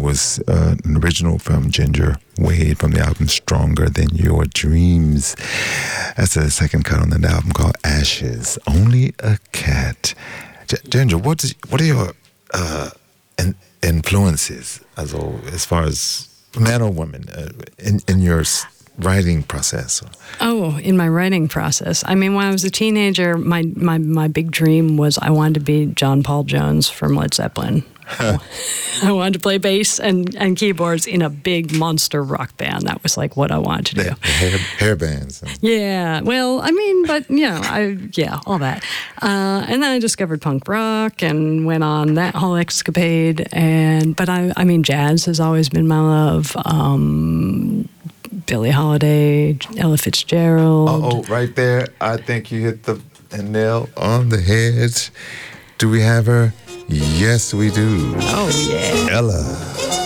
was an original from Ginger Wade from the album Stronger Than Your Dreams. That's the second cut on that album called Ashes. Only a Cat. Ginger, what are your influences as far as man or woman in your writing process? Oh, in my writing process. I mean, when I was a teenager, my big dream was I wanted to be John Paul Jones from Led Zeppelin. I wanted to play bass and keyboards in a big monster rock band. That was like what I wanted to do. Hair bands. Yeah, well, I mean, but all that. And then I discovered punk rock and went on that whole escapade. But I mean, jazz has always been my love. Billie Holiday, Ella Fitzgerald. Oh, right there. I think you hit the nail on the head. Do we have her? Yes, we do. Oh, yeah. Ella.